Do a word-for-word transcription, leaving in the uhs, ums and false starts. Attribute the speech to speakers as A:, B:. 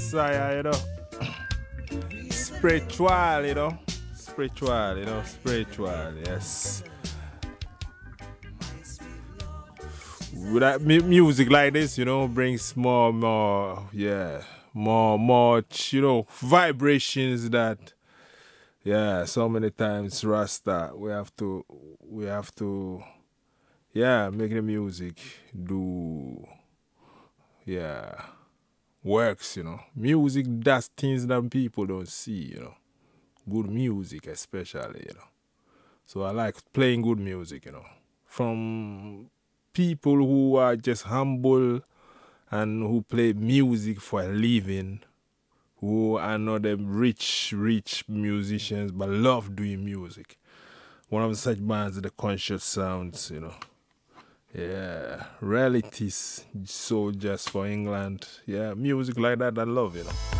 A: Messiah, you know. Spiritual, you know. Spiritual, you know. Spiritual, yes. With that mu- music like this, you know, brings more, more, yeah, more, more, you know, vibrations that, yeah, so many times Rasta, we have to, we have to, yeah, make the music do, yeah, works, you know. Music does things that people don't see, you know. Good music, especially, you know. So I like playing good music, you know, from people who are just humble and who play music for a living, who are not the rich, rich musicians, but love doing music. One of such bands is the Conscious Sounds, you know. Yeah, Realities, so just for England. Yeah, music like that, I love, you know.